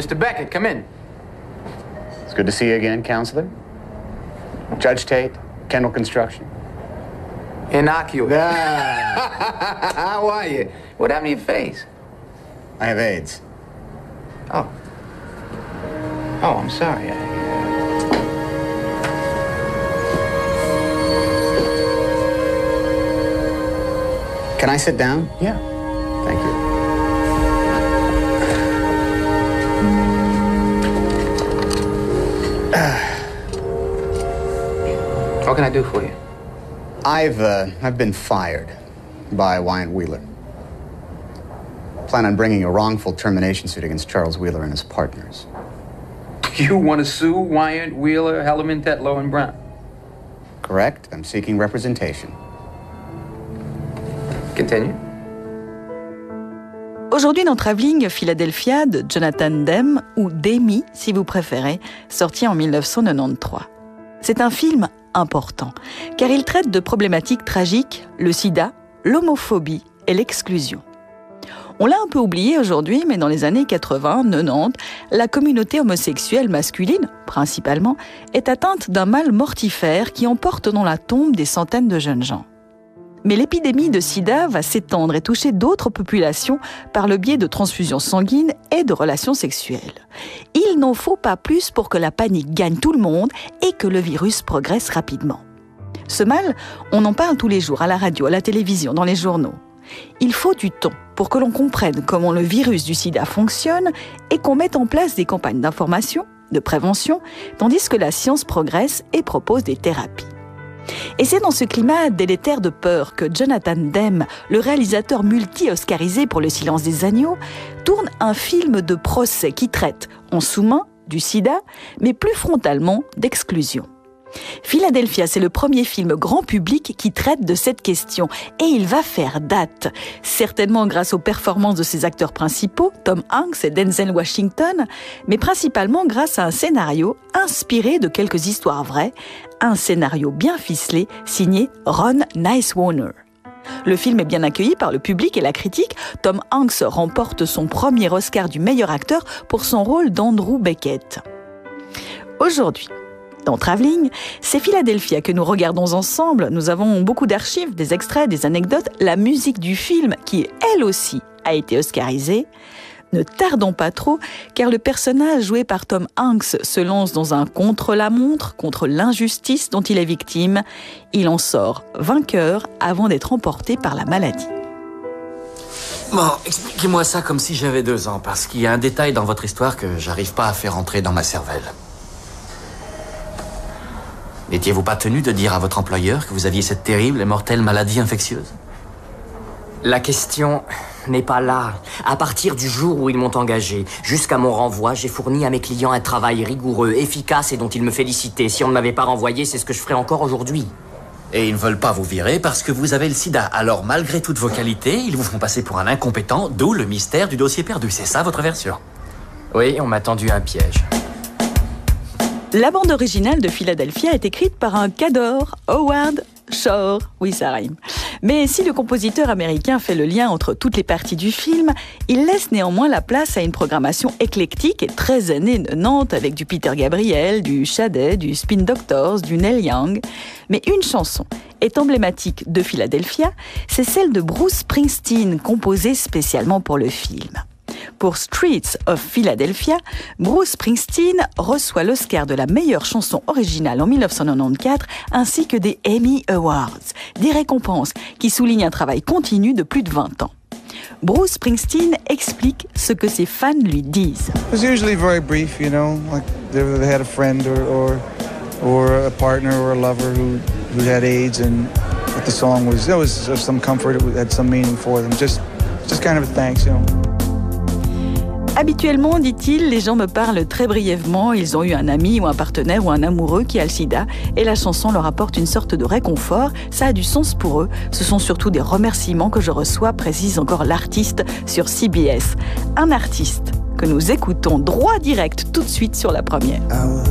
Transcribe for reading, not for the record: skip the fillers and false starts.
Mr. Beckett, come in. It's good to see you again, Counselor. Judge Tate, Kendall Construction. Innocuous. Ah. How are you? What happened to your face? I have AIDS. Oh. Oh, I'm sorry. Can I sit down? Yeah. Thank you. What can I do for you? I've been fired by Wyatt Wheeler. Plan on bringing a wrongful termination suit against Charles Wheeler and his partners. You want to sue Wyatt, Wheeler, Hellerman, Tetlow, and Brown? Correct. I'm seeking representation. Continue. Aujourd'hui dans Travelling Philadelphia de Jonathan Demme, ou Demi si vous préférez, sorti en 1993. C'est un film important, car il traite de problématiques tragiques, le sida, l'homophobie et l'exclusion. On l'a un peu oublié aujourd'hui, mais dans les années 80-90, la communauté homosexuelle masculine, principalement, est atteinte d'un mal mortifère qui emporte dans la tombe des centaines de jeunes gens. Mais l'épidémie de sida va s'étendre et toucher d'autres populations par le biais de transfusions sanguines et de relations sexuelles. Il n'en faut pas plus pour que la panique gagne tout le monde et que le virus progresse rapidement. Ce mal, on en parle tous les jours à la radio, à la télévision, dans les journaux. Il faut du temps pour que l'on comprenne comment le virus du sida fonctionne et qu'on mette en place des campagnes d'information, de prévention, tandis que la science progresse et propose des thérapies. Et c'est dans ce climat délétère de peur que Jonathan Demme, le réalisateur multi-oscarisé pour Le silence des agneaux, tourne un film de procès qui traite, en sous-main, du sida, mais plus frontalement d'exclusion. Philadelphia, c'est le premier film grand public qui traite de cette question et il va faire date, certainement grâce aux performances de ses acteurs principaux, Tom Hanks et Denzel Washington, mais principalement grâce à un scénario inspiré de quelques histoires vraies, un scénario bien ficelé signé Ron Nicewarner. Le film est bien accueilli par le public et la critique. Tom Hanks remporte son premier Oscar du meilleur acteur pour son rôle d'Andrew Beckett. Aujourd'hui, dans Travelling, c'est Philadelphia que nous regardons ensemble. Nous avons beaucoup d'archives, des extraits, des anecdotes, la musique du film qui, elle aussi, a été oscarisée. Ne tardons pas trop, car le personnage joué par Tom Hanks se lance dans un contre-la-montre, contre l'injustice dont il est victime. Il en sort vainqueur avant d'être emporté par la maladie. Bon, expliquez-moi ça comme si j'avais 2 ans, parce qu'il y a un détail dans votre histoire que j'arrive pas à faire entrer dans ma cervelle. N'étiez-vous pas tenu de dire à votre employeur que vous aviez cette terrible et mortelle maladie infectieuse? La question n'est pas là. À partir du jour où ils m'ont engagé, jusqu'à mon renvoi, j'ai fourni à mes clients un travail rigoureux, efficace et dont ils me félicitaient. Si on ne m'avait pas renvoyé, c'est ce que je ferais encore aujourd'hui. Et ils ne veulent pas vous virer parce que vous avez le sida. Alors, malgré toutes vos qualités, ils vous font passer pour un incompétent, d'où le mystère du dossier perdu. C'est ça votre version? Oui, on m'a tendu un piège. La bande originale de Philadelphia est écrite par un cador, Howard Shore. Oui, ça rime. Mais si le compositeur américain fait le lien entre toutes les parties du film, il laisse néanmoins la place à une programmation éclectique et très années 90 avec du Peter Gabriel, du Sade, du Spin Doctors, du Neil Young. Mais une chanson est emblématique de Philadelphia, c'est celle de Bruce Springsteen, composée spécialement pour le film. Pour Streets of Philadelphia, Bruce Springsteen reçoit l'Oscar de la meilleure chanson originale en 1994 ainsi que des Emmy Awards, des récompenses qui soulignent un travail continu de plus de 20 ans. Bruce Springsteen explique ce que ses fans lui disent. It was usually very brief, you know, like they had a friend or a partner or a lover who had AIDS, and the song was of some comfort, it had some meaning for them, just kind of a thanks, you know. Habituellement, dit-il, les gens me parlent très brièvement, ils ont eu un ami ou un partenaire ou un amoureux qui a le sida et la chanson leur apporte une sorte de réconfort, ça a du sens pour eux, ce sont surtout des remerciements que je reçois, précise encore l'artiste sur CBS. Un artiste que nous écoutons droit direct tout de suite sur la première.